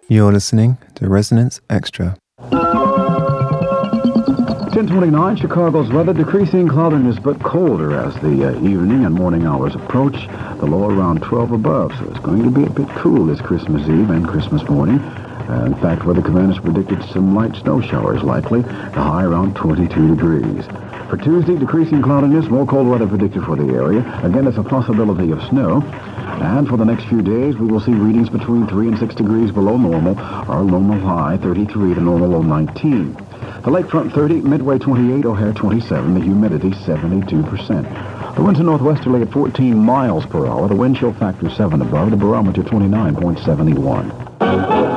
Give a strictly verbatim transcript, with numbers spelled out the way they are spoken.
You're listening to Resonance Extra. ten twenty-nine, Chicago's weather, decreasing cloudiness but colder as the uh, evening and morning hours approach. The low around twelve above, so it's going to be a bit cool this Christmas Eve and Christmas morning. Uh, in fact, Weather Command has predicted some light snow showers likely, the high around twenty-two degrees. For Tuesday, decreasing cloudiness, more cold weather predicted for the area. Again, there's a possibility of snow. And for the next few days, we will see readings between three and six degrees below normal. Our normal high, thirty-three, to normal low, nineteen. The lakefront, thirty, Midway, twenty-eight, O'Hare, twenty-seven, the humidity, seventy-two percent. The winds are northwesterly at fourteen miles per hour, the wind chill factor seven above, the barometer twenty-nine point seven one.